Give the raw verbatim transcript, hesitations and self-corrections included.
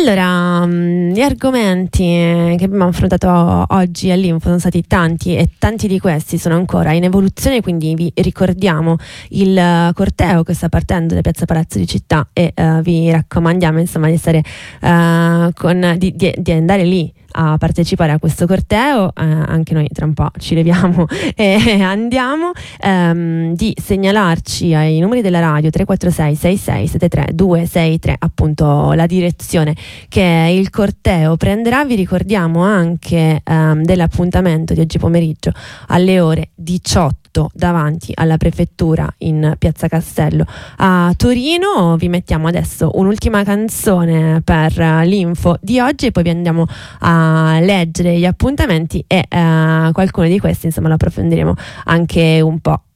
Allora, gli argomenti che abbiamo affrontato oggi all'Info sono stati tanti e tanti di questi sono ancora in evoluzione, quindi vi ricordiamo il corteo che sta partendo da Piazza Palazzo di Città e uh, vi raccomandiamo insomma di stare uh, con di, di, di andare lì a partecipare a questo corteo, eh, anche noi tra un po' ci leviamo e andiamo, ehm, di segnalarci ai numeri della radio tre quattro sei sei sei sette tre due sei tre appunto la direzione che il corteo prenderà. Vi ricordiamo anche ehm, dell'appuntamento di oggi pomeriggio alle ore diciotto davanti alla prefettura in Piazza Castello a Torino. Vi mettiamo adesso un'ultima canzone per l'info di oggi e poi vi andiamo a leggere gli appuntamenti e uh, qualcuno di questi insomma lo approfondiremo anche un po'